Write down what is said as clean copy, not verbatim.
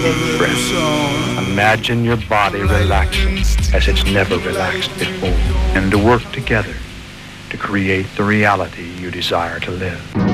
deep breath. Imagine your body relaxing as it's never relaxed before, and to work together to create the reality you desire to live.